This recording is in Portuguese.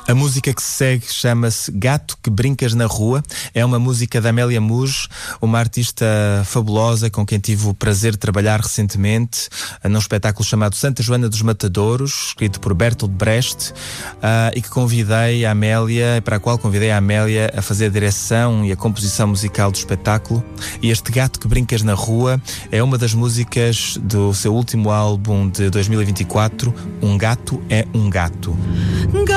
A música que se segue chama-se Gato que Brincas na Rua. É uma música da Amélia Muge, uma artista fabulosa com quem tive o prazer de trabalhar recentemente num espetáculo chamado Santa Joana dos Matadouros, escrito por Bertolt Brecht, e que para a qual convidei a Amélia a fazer a direção e a composição musical do espetáculo. E este Gato que Brincas na Rua é uma das músicas do seu último álbum de 2024, Um Gato é um Gato.